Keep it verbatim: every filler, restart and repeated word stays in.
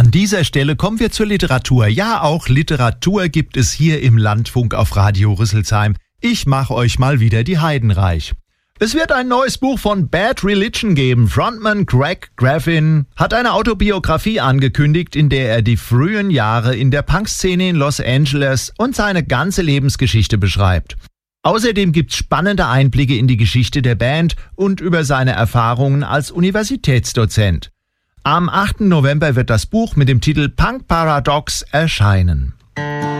An dieser Stelle kommen wir zur Literatur. Ja, auch Literatur gibt es hier im Landfunk auf Radio Rüsselsheim. Ich mache euch mal wieder die Heiden reich. Es wird ein neues Buch von Bad Religion geben. Frontman Greg Graffin hat eine Autobiografie angekündigt, in der er die frühen Jahre in der Punkszene in Los Angeles und seine ganze Lebensgeschichte beschreibt. Außerdem gibt's spannende Einblicke in die Geschichte der Band und über seine Erfahrungen als Universitätsdozent. Am achten November wird das Buch mit dem Titel Punk Paradox erscheinen.